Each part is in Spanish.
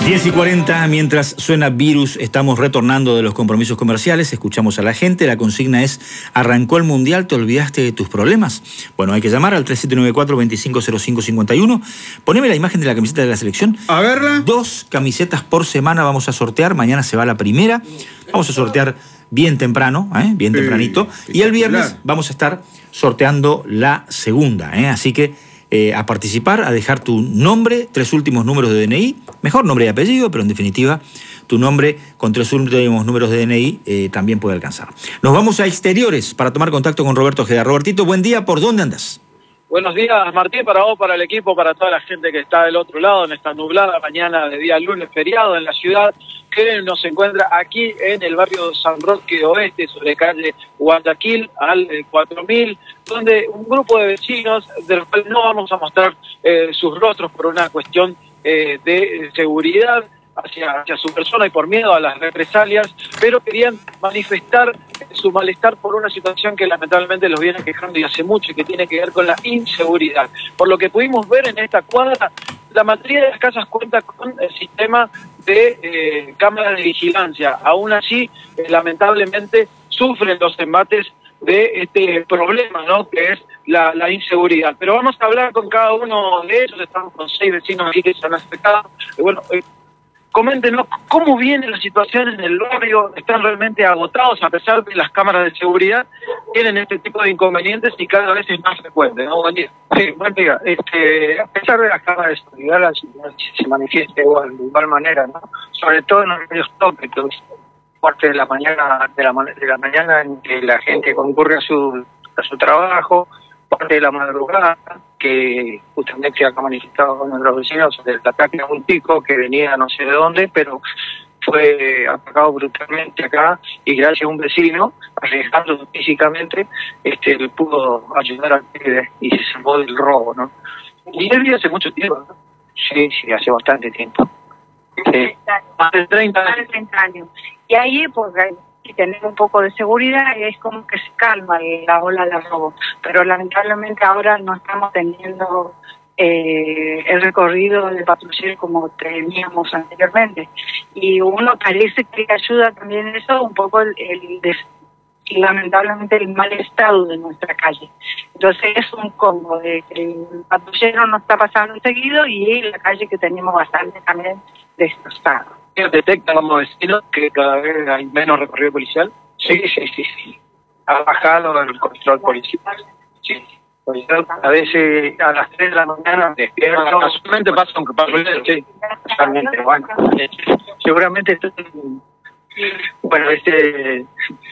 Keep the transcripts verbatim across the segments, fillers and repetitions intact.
diez y cuarenta, mientras suena Virus, estamos retornando de los compromisos comerciales, escuchamos a la gente, la consigna es: ¿arrancó el Mundial? ¿Te olvidaste de tus problemas? Bueno, hay que llamar al tres siete nueve cuatro, dos cinco cero cinco, cinco uno. Poneme la imagen de la camiseta de la selección. A verla. Dos camisetas por semana vamos a sortear, mañana se va la primera, vamos a sortear bien temprano, ¿eh? bien tempranito, sí, y el viernes vamos a estar sorteando la segunda, ¿eh? así que Eh, a participar, a dejar tu nombre, tres últimos números de D N I, mejor nombre y apellido, pero en definitiva tu nombre con tres últimos números de D N I eh, también puede alcanzar. Nos vamos a exteriores para tomar contacto con Roberto Ojeda. Robertito, buen día, ¿por dónde andas? Buenos días, Martín, para vos, para el equipo, para toda la gente que está del otro lado en esta nublada mañana de día lunes feriado en la ciudad, que nos encuentra aquí en el barrio San Roque Oeste, sobre calle Guayaquil, al cuatro mil, donde un grupo de vecinos, de los cuales no vamos a mostrar eh, sus rostros por una cuestión eh, de seguridad hacia, hacia su persona y por miedo a las represalias, pero querían manifestar su malestar por una situación que lamentablemente los viene quejando y hace mucho, y que tiene que ver con la inseguridad. Por lo que pudimos ver en esta cuadra, la mayoría de las casas cuenta con el sistema de eh, cámaras de vigilancia. Aún así, eh, lamentablemente, sufren los embates de este problema, ¿no?, que es la, la inseguridad. Pero vamos a hablar con cada uno de ellos. Estamos con seis vecinos aquí que se han acercado. Y bueno, eh, coméntenos cómo viene la situación en el barrio. ¿Están realmente agotados a pesar de las cámaras de seguridad? Tienen este tipo de inconvenientes y cada vez es más frecuente, ¿no? Buen día. Sí, buen día. Este, a pesar de las cámaras de seguridad, la seguridad se manifiesta igual, de igual manera, ¿no? Sobre todo en los medios tópicos, parte de la mañana, de la, de la mañana en que la gente concurre a su, a su trabajo, parte de la madrugada, que justamente se ha manifestado con nuestros vecinos del ataque a un chico que venía no sé de dónde, pero fue atacado brutalmente acá, y gracias a un vecino, arriesgando físicamente, este, le pudo ayudar al pibe y se salvó del robo, ¿no? Y él vive hace mucho tiempo, ¿no? Sí, sí, hace bastante tiempo. Sí. Más de treinta años. Más de treinta años. Y ahí, porque si tenemos un poco de seguridad, es como que se calma la ola de robo. Pero lamentablemente ahora no estamos teniendo eh, el recorrido de patrullero como teníamos anteriormente. Y uno parece que ayuda también eso, un poco el, el des, lamentablemente el mal estado de nuestra calle. Entonces es un combo de que el patrullero no está pasando seguido y la calle que tenemos bastante también destrozada. ¿Detectan como vecinos que cada vez hay menos recorrido policial? Sí, sí, sí, sí. Ha bajado el control policial. Sí. A veces a las tres de la mañana despierta. Casualmente pasa un patrullero. Sí, totalmente. Bueno, seguramente esto, bueno, este,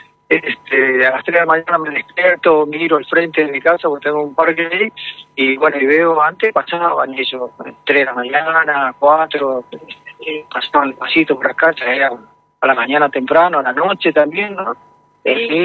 este, a las tres de la mañana me despierto, miro al frente de mi casa porque tengo un parque ahí, y bueno, y veo, antes pasaban ellos, tres de la mañana, cuatro, pasaban el pasito por acá, era a la mañana temprano, a la noche también, ¿no? Sí, sí,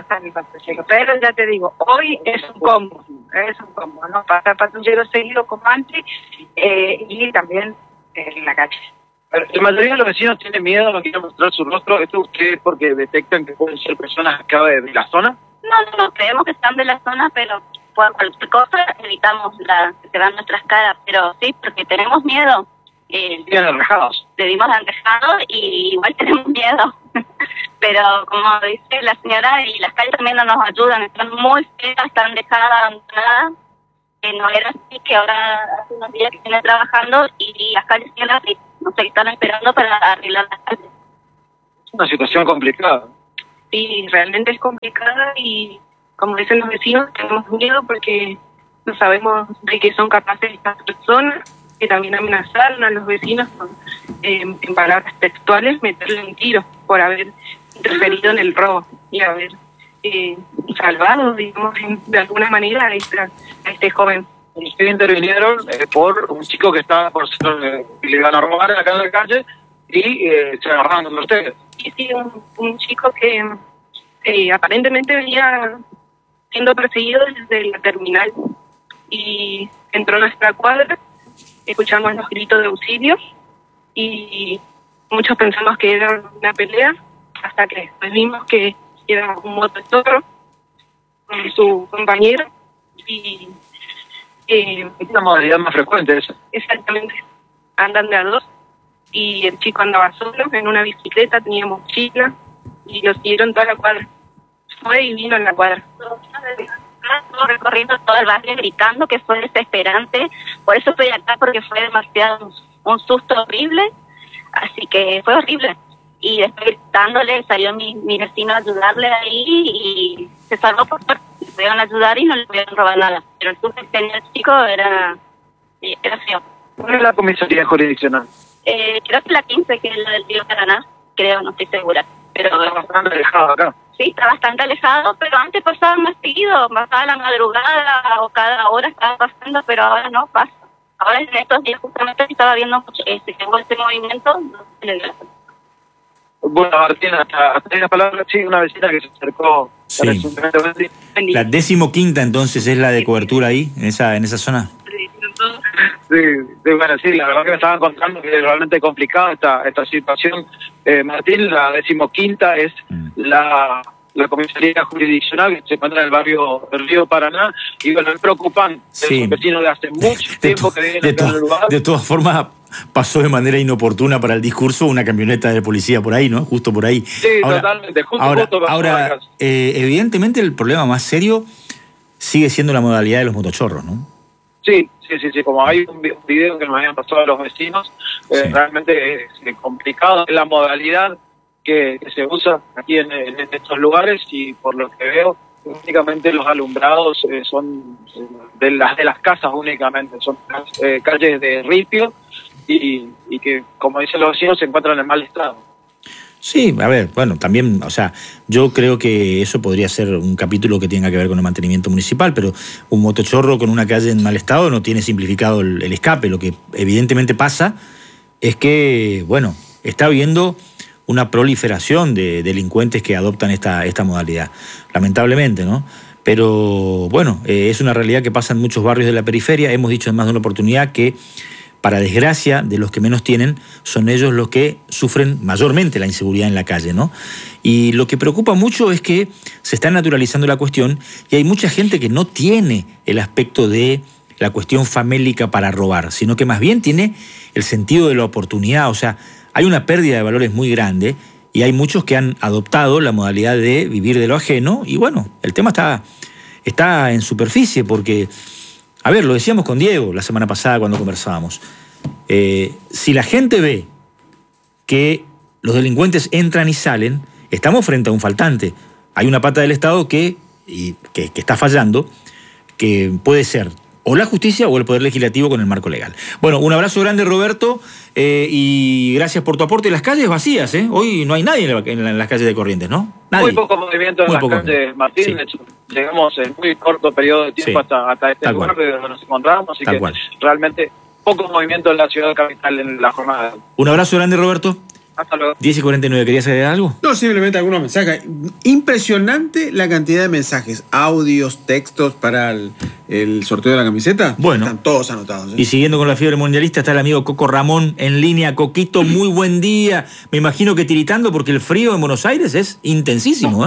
pero ya te digo, hoy es un combo, es un combo, ¿no? Pasa patrullero seguido como antes, eh, y también en la calle. La mayoría de los vecinos tienen miedo, no quieren mostrar su rostro. ¿Esto ustedes porque detectan que pueden ser personas acá de, de la zona? No, no, no, creemos que están de la zona, pero por cualquier cosa evitamos la, que se vean nuestras caras. Pero sí, porque tenemos miedo. Eh, Siguen enrejados. Le dimos enrejado y igual tenemos miedo. Pero como dice la señora, y las calles también no nos ayudan, están muy feas, están dejadas abandonadas. Que no era así, que ahora hace unos días que viene trabajando y las calles siguen así. No sé, están esperando para arreglar las calles. Es una situación complicada. Sí, realmente es complicada y, como dicen los vecinos, tenemos miedo porque no sabemos de qué son capaces estas personas, que también amenazaron a los vecinos con, eh, en palabras textuales, meterle un tiro por haber interferido en el robo y haber eh, salvado, digamos, de alguna manera a, esta, a este joven. Ustedes intervinieron eh, por un chico que estaba por eh, que le iban a robar acá en la calle y eh, se agarraron con ustedes. Sí, sí, un, un chico que eh, aparentemente venía siendo perseguido desde la terminal y entró a nuestra cuadra, escuchamos los gritos de auxilio y muchos pensamos que era una pelea, hasta que después vimos que era un motochorro con su compañero y Eh, es una modalidad más frecuente esa. Exactamente. Andan de a dos y el chico andaba solo en una bicicleta, tenía mochila y lo siguieron toda la cuadra. Fue y vino en la cuadra. Estuvo recorriendo todo el barrio gritando, que fue desesperante. Por eso estoy acá, porque fue demasiado un susto horrible. Así que fue horrible. Y después gritándole, salió mi, mi vecino a ayudarle ahí y se salvó por suerte. Le pudieron ayudar y no le pudieron robar nada. Pero el susto que tenía el chico era, era feo. ¿Cuál es la comisaría jurisdiccional? Eh, creo que la quince, que es la del río Paraná. Creo, no estoy segura. Pero está bastante alejado acá. Sí, está bastante alejado, pero antes pasaba más seguido. Pasaba la madrugada o cada hora estaba pasando, pero ahora no pasa. Ahora en estos días justamente estaba viendo mucho, este, tengo este movimiento en el brazo. Bueno, Martín, hasta, hasta la palabra, sí, una vecina que se acercó. Sí. La decimoquinta entonces es la de cobertura ahí, en esa, en esa zona. Sí, sí, bueno, sí, la verdad que me estaban contando que es realmente complicada esta, esta situación. Eh, Martín, la decimoquinta es mm. la, la comisaría jurisdiccional que se encuentra en el barrio del río Paraná, y bueno, me preocupan, sí. Los vecinos de hace mucho de tiempo to, que viven de acá to, en el lugar. De todas formas, pasó de manera inoportuna para el discurso una camioneta de policía por ahí, ¿no? Justo por ahí. Sí, ahora, totalmente, justo, ahora, justo ahora eh, evidentemente el problema más serio sigue siendo la modalidad de los motochorros, ¿no? Sí, sí, sí, sí, como hay un video que nos habían pasado a los vecinos, eh, sí. realmente es complicado la modalidad que, que se usa aquí en, en estos lugares, y por lo que veo, únicamente los alumbrados eh, son de las de las casas únicamente, son eh, calles de ripio y, y que, como dicen los vecinos, se encuentran en mal estado. Sí, a ver, bueno, también, o sea, yo creo que eso podría ser un capítulo que tenga que ver con el mantenimiento municipal, pero un motochorro con una calle en mal estado no tiene simplificado el, el escape. Lo que evidentemente pasa es que, bueno, está habiendo una proliferación de delincuentes que adoptan esta, esta modalidad, lamentablemente, ¿no? Pero, bueno, eh, es una realidad que pasa en muchos barrios de la periferia. Hemos dicho en más de una oportunidad que, para desgracia de los que menos tienen, son ellos los que sufren mayormente la inseguridad en la calle, ¿no? Y lo que preocupa mucho es que se está naturalizando la cuestión y hay mucha gente que no tiene el aspecto de la cuestión famélica para robar, sino que más bien tiene el sentido de la oportunidad. O sea, hay una pérdida de valores muy grande y hay muchos que han adoptado la modalidad de vivir de lo ajeno y bueno, el tema está, está en superficie porque... A ver, lo decíamos con Diego la semana pasada cuando conversábamos. Eh, si la gente ve que los delincuentes entran y salen, estamos frente a un faltante. Hay una pata del Estado que, y, que, que está fallando, que puede ser o la justicia o el Poder Legislativo con el marco legal. Bueno, un abrazo grande, Roberto, eh, y gracias por tu aporte. Las calles vacías, ¿eh? Hoy no hay nadie en, la, en, la, en las calles de Corrientes, ¿no? Nadie. Muy poco movimiento en muy las poco. calles, Martín. Sí. De hecho, llegamos en muy corto periodo de tiempo sí. hasta, hasta este Tal lugar cual. donde nos encontramos, así Tal que cual. realmente poco movimiento en la ciudad capital en la jornada. Un abrazo grande, Roberto. Hasta luego. diez y cuarenta y nueve, ¿querías agregar algo? No, simplemente algunos mensajes. Impresionante la cantidad de mensajes, audios, textos para el, el sorteo de la camiseta. Bueno. Están todos anotados. ¿eh? Y siguiendo con la fiebre mundialista está el amigo Coco Ramón en línea. Coquito, muy buen día. Me imagino que tiritando porque el frío en Buenos Aires es intensísimo, ¿eh?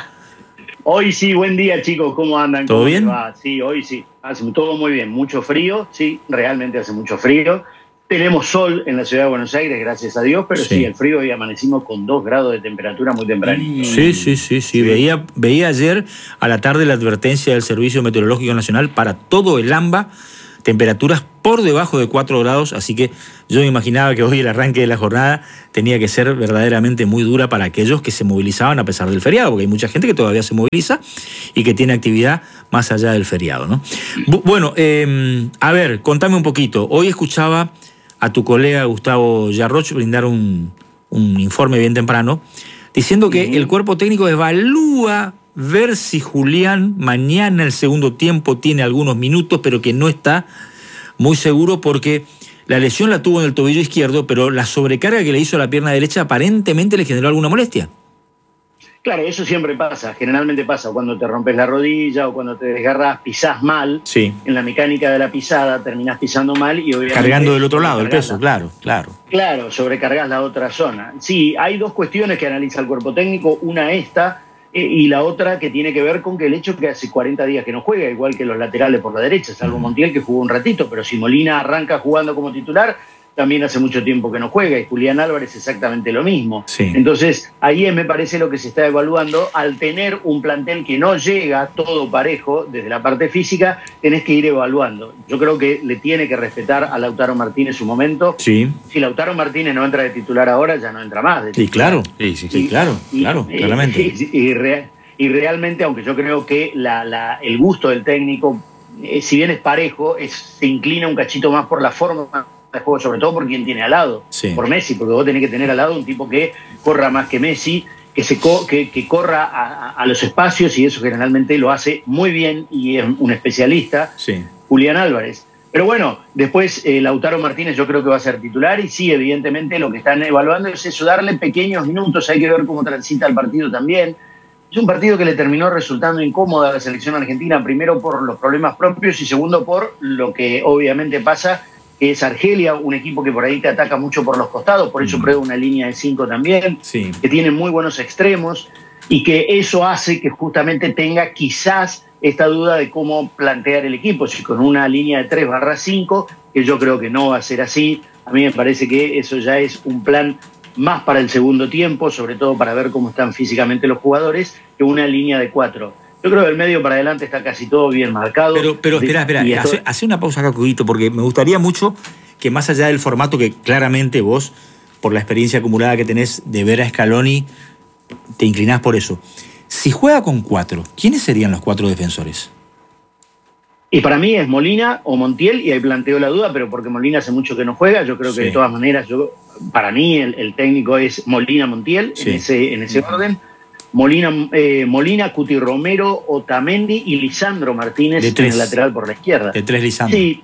Hoy sí, buen día, chicos. ¿Cómo andan? ¿Todo ¿Cómo bien? Va? Sí, hoy sí. Hace todo muy bien. Mucho frío, sí, realmente hace mucho frío. Tenemos sol en la ciudad de Buenos Aires, gracias a Dios, pero sí, sí el frío, hoy amanecimos con dos grados de temperatura muy tempranito. Sí, sí, sí, sí. sí. Veía, veía ayer a la tarde la advertencia del Servicio Meteorológico Nacional para todo el AMBA, temperaturas por debajo de cuatro grados, así que yo me imaginaba que hoy el arranque de la jornada tenía que ser verdaderamente muy dura para aquellos que se movilizaban a pesar del feriado, porque hay mucha gente que todavía se moviliza y que tiene actividad más allá del feriado, ¿no? Bueno, eh, a ver, contame un poquito. Hoy escuchaba a tu colega Gustavo Yarroch brindar un, un informe bien temprano, diciendo que uh-huh. el cuerpo técnico evalúa ver si Julián mañana el segundo tiempo tiene algunos minutos, pero que no está muy seguro porque la lesión la tuvo en el tobillo izquierdo, pero la sobrecarga que le hizo a la pierna derecha aparentemente le generó alguna molestia. Claro, eso siempre pasa, generalmente pasa cuando te rompes la rodilla o cuando te desgarras, pisás mal, sí. en la mecánica de la pisada terminás pisando mal y obviamente... Cargando del otro lado el peso, claro, claro. Claro, sobrecargas la otra zona. Sí, hay dos cuestiones que analiza el cuerpo técnico, una esta eh, y la otra que tiene que ver con que el hecho que hace cuarenta días que no juega, igual que los laterales por la derecha, salvo Montiel que jugó un ratito, pero si Molina arranca jugando como titular, también hace mucho tiempo que no juega, y Julián Álvarez exactamente lo mismo. Sí. Entonces, ahí me parece lo que se está evaluando. Al tener un plantel que no llega todo parejo desde la parte física, tenés que ir evaluando. Yo creo que le tiene que respetar a Lautaro Martínez su momento. Sí. Si Lautaro Martínez no entra de titular ahora, ya no entra más. Sí, claro. Sí, sí, sí, y, claro, y, claro, y, claramente. Y, y, re, y realmente, aunque yo creo que la, la, el gusto del técnico, eh, si bien es parejo, es, se inclina un cachito más por la forma de juego, sobre todo por quien tiene al lado, sí. por Messi, porque vos tenés que tener al lado un tipo que corra más que Messi, que se co que, que corra a, a los espacios, y eso generalmente lo hace muy bien y es un especialista, sí. Julián Álvarez. Pero bueno, después eh, Lautaro Martínez yo creo que va a ser titular, y sí, evidentemente lo que están evaluando es eso, darle pequeños minutos, hay que ver cómo transita el partido también. Es un partido que le terminó resultando incómodo a la selección argentina, primero por los problemas propios y segundo por lo que obviamente pasa, que es Argelia, un equipo que por ahí te ataca mucho por los costados, por eso prueba una línea de cinco también, sí. que tiene muy buenos extremos, y que eso hace que justamente tenga quizás esta duda de cómo plantear el equipo, si con una línea de tres barra cinco, que yo creo que no va a ser así. A mí me parece que eso ya es un plan más para el segundo tiempo, sobre todo para ver cómo están físicamente los jugadores, que una línea de cuatro. Yo creo que del medio para adelante está casi todo bien marcado. Pero, pero espera, espera, esto... hace, hace una pausa acá, Cuguito, porque me gustaría mucho que más allá del formato que claramente vos, por la experiencia acumulada que tenés de ver a Scaloni, te inclinás por eso. Si juega con cuatro, ¿quiénes serían los cuatro defensores? Y para mí es Molina o Montiel, y ahí planteo la duda, pero porque Molina hace mucho que no juega, yo creo que sí. De todas maneras, yo para mí el, el técnico es Molina-Montiel, sí. en ese, en ese orden. Molina, eh, Molina, Cuti Romero, Otamendi y Lisandro Martínez en el lateral por la izquierda. De tres Lisandro. Sí,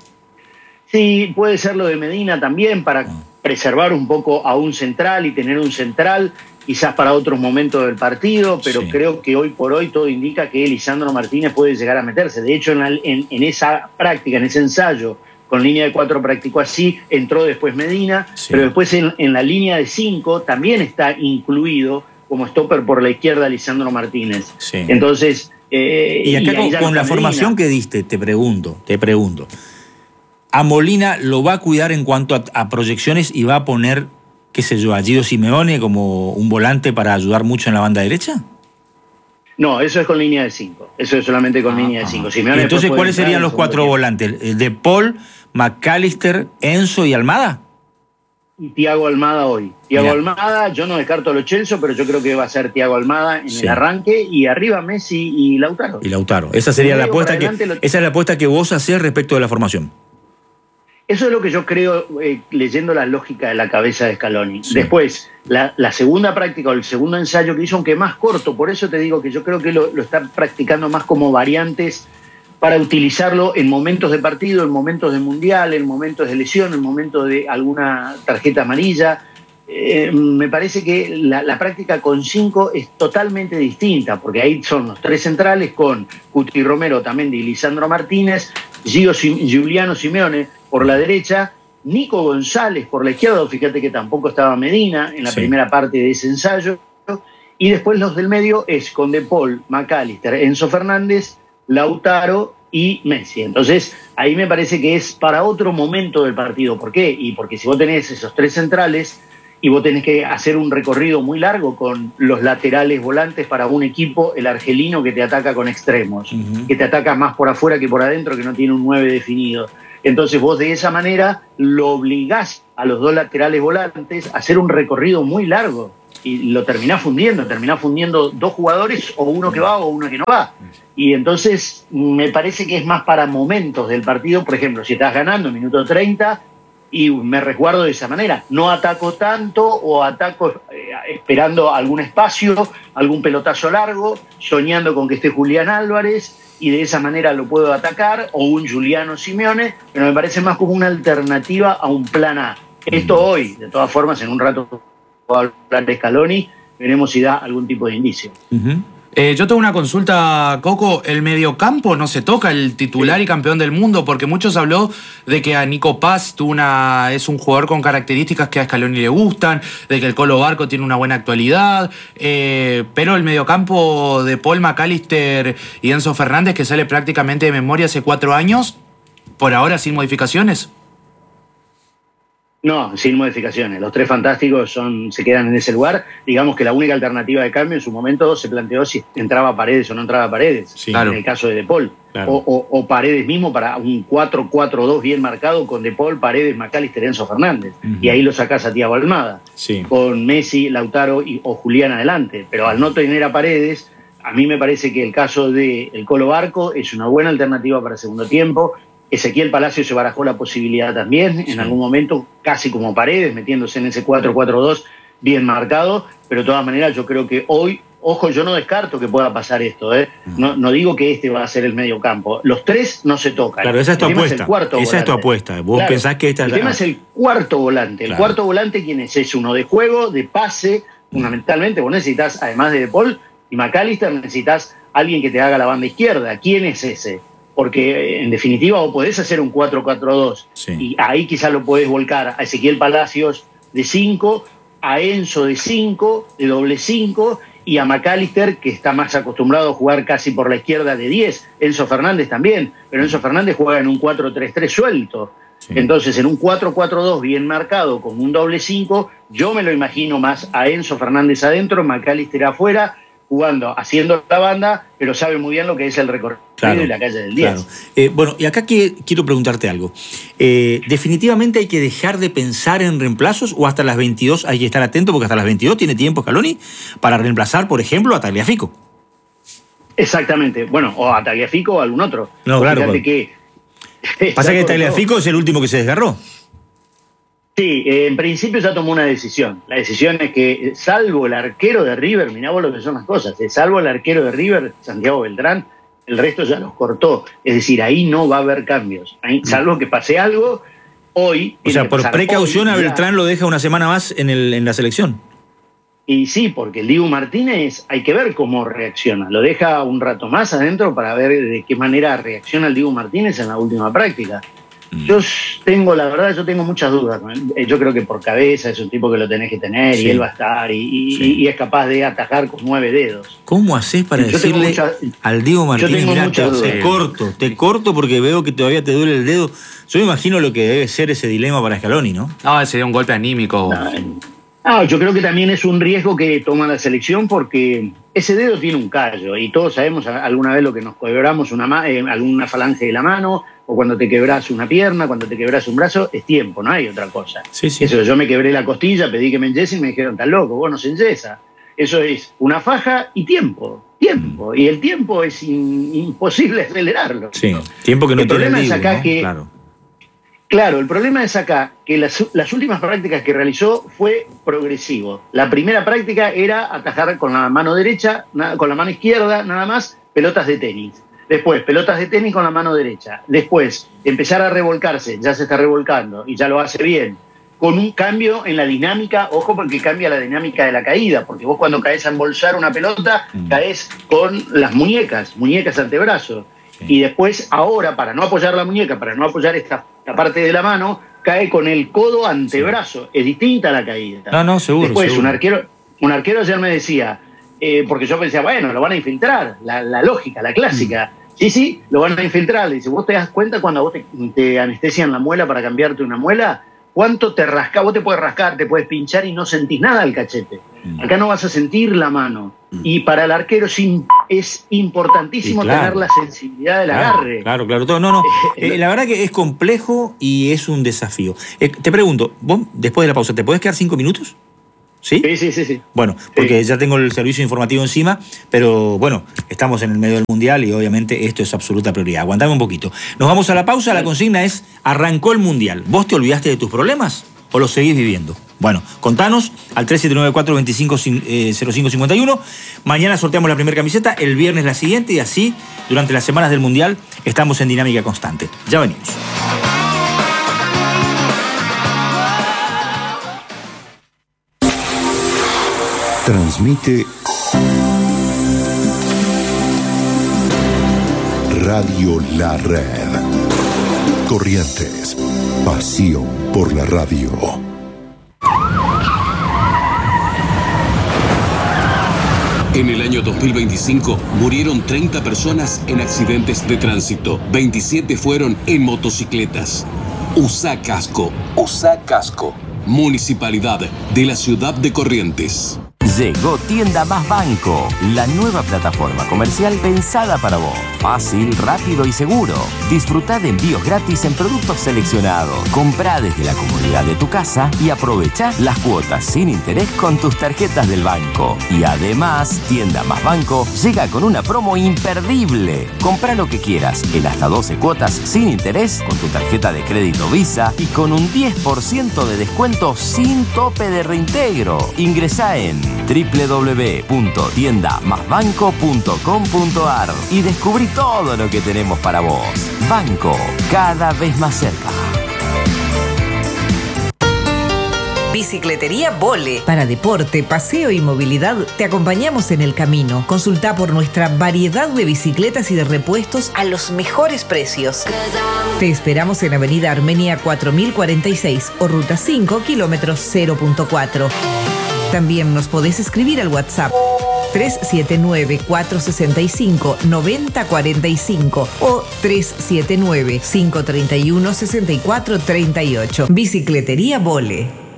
sí, puede ser lo de Medina también para ah. preservar un poco a un central y tener un central quizás para otros momentos del partido, pero sí. creo que hoy por hoy todo indica que Lisandro Martínez puede llegar a meterse. De hecho, en, la, en, en esa práctica, en ese ensayo, con línea de cuatro practicó así, entró después Medina, sí. pero después en, en la línea de cinco también está incluido como stopper por la izquierda Lisandro Martínez. Sí. Entonces... Eh, y acá y con, con la formación que diste, te pregunto, te pregunto, ¿a Molina lo va a cuidar en cuanto a, a proyecciones y va a poner, qué sé yo, a Gio Simeone como un volante para ayudar mucho en la banda derecha? No, eso es con línea de cinco. Eso es solamente con ah, línea de cinco. Entonces, ¿cuáles serían los cuatro volantes? ¿El de Paul, McAllister, Enzo y Almada? Y Thiago Almada hoy. Thiago Mirá. Almada, yo no descarto a Lo Celso, pero yo creo que va a ser Thiago Almada en sí. el arranque, y arriba Messi y Lautaro. Y Lautaro. Esa sería la apuesta que, lo... esa es la apuesta que vos hacés respecto de la formación. Eso es lo que yo creo, eh, leyendo la lógica de la cabeza de Scaloni. Sí. Después, la, la segunda práctica o el segundo ensayo que hizo, aunque más corto, por eso te digo que yo creo que lo, lo está practicando más como variantes para utilizarlo en momentos de partido, en momentos de mundial, en momentos de lesión, en momentos de alguna tarjeta amarilla. Eh, me parece que la, la práctica con cinco es totalmente distinta, porque ahí son los tres centrales con Cuti Romero, Otamendi y Lisandro Martínez, Gio, Giuliano Simeone por la derecha, Nico González por la izquierda, fíjate que tampoco estaba Medina en la sí. primera parte de ese ensayo, y después los del medio es con De Paul, McAllister, Enzo Fernández, Lautaro y Messi. Entonces, ahí me parece que es para otro momento del partido. ¿Por qué? Y porque si vos tenés esos tres centrales y vos tenés que hacer un recorrido muy largo con los laterales volantes para un equipo, el argelino, que te ataca con extremos, uh-huh. que te ataca más por afuera que por adentro, que no tiene un nueve definido. Entonces vos de esa manera lo obligás a los dos laterales volantes a hacer un recorrido muy largo. Y lo terminás fundiendo, terminás fundiendo dos jugadores, o uno que va o uno que no va. Y entonces me parece que es más para momentos del partido. Por ejemplo, si estás ganando minuto treinta y me resguardo de esa manera, no ataco tanto o ataco eh, esperando algún espacio, algún pelotazo largo, soñando con que esté Julián Álvarez y de esa manera lo puedo atacar, o un Giuliano Simeone, pero me parece más como una alternativa a un plan A. Esto hoy, de todas formas, en un rato hablar de Scaloni, veremos si da algún tipo de indicio. Uh-huh. eh, yo tengo una consulta, Coco. El mediocampo no se toca, el titular sí. y campeón del mundo, porque muchos habló de que a Nico Paz una, es un jugador con características que a Scaloni le gustan, de que el Colo Barco tiene una buena actualidad, eh, pero el mediocampo de Paul, McAllister y Enzo Fernández, que sale prácticamente de memoria hace cuatro años, por ahora sin modificaciones. No, sin modificaciones. Los tres fantásticos son, se quedan en ese lugar. Digamos que la única alternativa de cambio en su momento se planteó si entraba Paredes o no entraba Paredes, Sí, en claro. el caso de De Paul. Claro. O, o, o Paredes mismo para un cuatro cuatro dos bien marcado con De Paul, Paredes, McAllister, Enzo Fernández. Uh-huh. Y ahí lo sacás a Thiago Almada, Sí. con Messi, Lautaro y, o Julián adelante. Pero al no tener a Paredes, a mí me parece que el caso de el Colo Barco es una buena alternativa para el segundo tiempo. Ezequiel Palacio se barajó la posibilidad también, en algún momento, casi como Paredes, metiéndose en ese cuatro cuatro dos bien marcado, pero de todas maneras yo creo que hoy, ojo, yo no descarto que pueda pasar esto, ¿eh? no, no digo que este va a ser el medio campo, los tres no se tocan. Claro, esa es tu El tema apuesta. el cuarto Esa es tu volante. apuesta. Vos Claro, pensás que esta el es la- tema es el cuarto volante. El Claro. cuarto volante, ¿quién es? Es uno de juego, de pase, fundamentalmente. Vos necesitas, además de De Paul y McAllister, necesitas alguien que te haga la banda izquierda. ¿Quién es ese? Porque en definitiva vos podés hacer un cuatro cuatro dos Sí. y ahí quizás lo podés volcar a Ezequiel Palacios de cinco, a Enzo de cinco, de doble cinco, y a McAllister, que está más acostumbrado a jugar casi por la izquierda, de diez. Enzo Fernández también, pero Enzo Fernández juega en un cuatro tres tres suelto. Sí. Entonces, en un cuatro cuatro dos bien marcado, con un doble cinco, yo me lo imagino más a Enzo Fernández adentro, McAllister afuera, jugando, haciendo la banda, pero sabe muy bien lo que es el recorrido Claro, de la calle del diez. claro. Eh, bueno, y acá que, quiero preguntarte algo. Eh, ¿Definitivamente hay que dejar de pensar en reemplazos o hasta las veintidós hay que estar atento porque hasta las veintidós tiene tiempo Scaloni para reemplazar, por ejemplo, a Tagliafico? Exactamente. Bueno, o a Tagliafico o a algún otro. No, O claro, fíjate pues. que Pasa que está Tagliafico es el último que se desgarró. Sí, eh, en principio ya tomó una decisión. La decisión es que, eh, salvo el arquero de River, mirá vos lo que son las cosas, eh, salvo el arquero de River, Santiago Beltrán, el resto ya los cortó. Es decir, ahí no va a haber cambios. Ahí, salvo que pase algo, hoy... O tiene sea, que por pasar precaución hoy a ya. Beltrán lo deja una semana más en, el, en la selección. Y sí, porque el Dibu Martínez hay que ver cómo reacciona. Lo deja un rato más adentro para ver de qué manera reacciona el Dibu Martínez en la última práctica. Yo tengo, la verdad, yo tengo muchas dudas. Yo creo que por cabeza es un tipo que lo tenés que tener Sí. y él va a estar y, y- Sí. y es capaz de atajar con nueve dedos. ¿Cómo haces para Yo tengo decirle mucha- al Diego Martínez, tengo mirá, te, muchas dudas. te corto, te corto porque veo que todavía te duele el dedo? Yo me imagino lo que debe ser ese dilema para Scaloni, ¿no? No, sería un golpe anímico. Ah, yo creo que también es un riesgo que toma la selección porque ese dedo tiene un callo y todos sabemos a- alguna vez lo que nos quebramos una ma- eh, alguna falange de la mano o cuando te quebras una pierna, cuando te quebras un brazo, es tiempo, no hay otra cosa. Sí, sí. Eso, yo me quebré la costilla, pedí que me enyesen y me dijeron, estás loco, vos no se enyesa. Eso es una faja y tiempo, tiempo. Y el tiempo es in- imposible acelerarlo. Sí, tiempo que no El tiene el problema es Dibu, acá ¿no? que- Claro. Claro, el problema es acá que las, las últimas prácticas que realizó fue progresivo. La primera práctica era atajar con la mano derecha, na- con la mano izquierda, nada más, pelotas de tenis. Después, pelotas de tenis con la mano derecha. Después, empezar a revolcarse, ya se está revolcando y ya lo hace bien. Con un cambio en la dinámica, ojo porque cambia la dinámica de la caída, porque vos cuando caes a embolsar una pelota, Mm. caes con las muñecas, muñecas antebrazo. Sí. Y después, ahora, para no apoyar la muñeca, para no apoyar esta, esta parte de la mano, cae con el codo antebrazo. Es distinta la caída. No, no, seguro, Después, seguro. un arquero, un arquero ayer me decía, eh, porque yo pensaba, bueno, lo van a infiltrar, la, la lógica, la clásica. Sí, sí, lo van a infiltrar. Le dice, ¿vos te das cuenta cuando a vos te, te anestesian la muela para cambiarte una muela? ¿Cuánto te rasca? Vos te puedes rascar, te puedes pinchar y no sentís nada al cachete. Mm. Acá no vas a sentir la mano. Y para el arquero es, im- es importantísimo Sí, claro. tener la sensibilidad del Claro, agarre. claro, claro. todo. No, no. Eh, la verdad que es complejo y es un desafío. Eh, te pregunto, vos después de la pausa, ¿te podés quedar cinco minutos? ¿Sí? Sí, sí, sí, sí. Bueno, porque ya tengo el servicio informativo encima, pero bueno, estamos en el medio del Mundial y obviamente esto es absoluta prioridad. Aguantame un poquito. Nos vamos a la pausa, la consigna es, arrancó el Mundial. ¿Vos te olvidaste de tus problemas o los seguís viviendo? Bueno, contanos al tres siete nueve cuatro dos cinco cero cinco cinco uno. Mañana sorteamos la primera camiseta, el viernes la siguiente y así, durante las semanas del Mundial, estamos en dinámica constante. Ya venimos. Transmite Radio La Red. Corrientes, pasión por la radio. En el año dos mil veinticinco murieron treinta personas en accidentes de tránsito. veintisiete fueron en motocicletas. Usa casco. Usa casco. Municipalidad de la Ciudad de Corrientes. Llegó Tienda Más Banco, la nueva plataforma comercial pensada para vos. Fácil, rápido y seguro. Disfrutá de envíos gratis en productos seleccionados. Comprá desde la comodidad de tu casa y aprovechá las cuotas sin interés con tus tarjetas del banco. Y además, Tienda Más Banco llega con una promo imperdible. Comprá lo que quieras en hasta doce cuotas sin interés con tu tarjeta de crédito Visa y con un diez por ciento de descuento sin tope de reintegro. Ingresá en doble u doble u doble u punto tienda más banco punto com punto a r y descubrí todo lo que tenemos para vos. Banco, cada vez más cerca. Bicicletería Vole. Para deporte, paseo y movilidad, te acompañamos en el camino. Consulta por nuestra variedad de bicicletas y de repuestos a los mejores precios. Te esperamos en Avenida Armenia cuatro mil cuarenta y seis o Ruta cinco, kilómetros cero punto cuatro. También nos podés escribir al WhatsApp tres siete nueve, cuatro seis cinco, nueve cero cuatro cinco o tres siete nueve, cinco tres uno, seis cuatro tres ocho. Bicicletería Vole.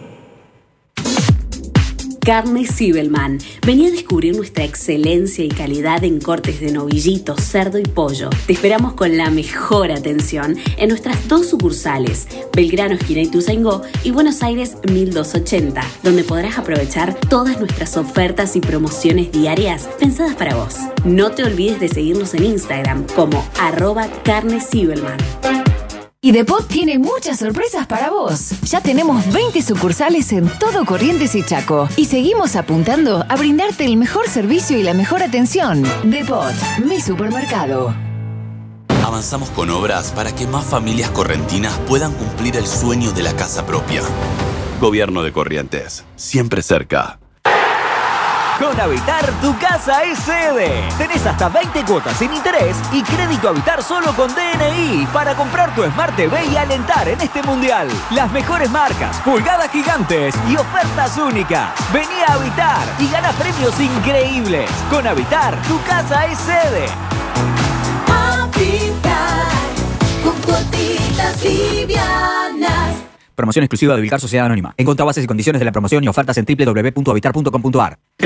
Carne Zibelman. Vení a descubrir nuestra excelencia y calidad en cortes de novillito, cerdo y pollo. Te esperamos con la mejor atención en nuestras dos sucursales, Belgrano, esquina Ituzaingó, y Buenos Aires mil doscientos ochenta, donde podrás aprovechar todas nuestras ofertas y promociones diarias pensadas para vos. No te olvides de seguirnos en Instagram como arroba carne Zibelman. Y Depot tiene muchas sorpresas para vos. Ya tenemos veinte sucursales en todo Corrientes y Chaco. Y seguimos apuntando a brindarte el mejor servicio y la mejor atención. Depot, mi supermercado. Avanzamos con obras para que más familias correntinas puedan cumplir el sueño de la casa propia. Gobierno de Corrientes, siempre cerca. Con Habitar, tu casa es sede. Tenés hasta veinte cuotas sin interés y crédito Habitar solo con D N I para comprar tu Smart T V y alentar en este mundial. Las mejores marcas, pulgadas gigantes y ofertas únicas. Vení a Habitar y gana premios increíbles. Con Habitar, tu casa es sede. Habitar, con cuotitas livianas. Promoción exclusiva de Vilcar Sociedad Anónima. Encontrá bases y condiciones de la promoción y ofertas en doble u doble u doble u punto habitar punto com punto a r.